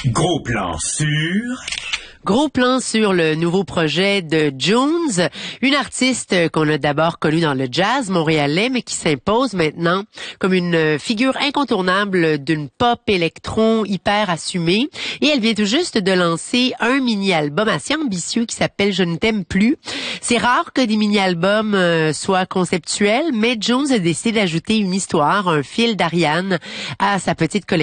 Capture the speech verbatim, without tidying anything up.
Gros plan sur... Gros plan sur le nouveau projet de Jones, une artiste qu'on a d'abord connue dans le jazz montréalais, mais qui s'impose maintenant comme une figure incontournable d'une pop électron hyper assumée. Et elle vient tout juste de lancer un mini-album assez ambitieux qui s'appelle « Je ne t'aime plus ». C'est rare que des mini-albums euh, soient conceptuels, mais Jones a décidé d'ajouter une histoire, un fil d'Ariane à sa petite collection.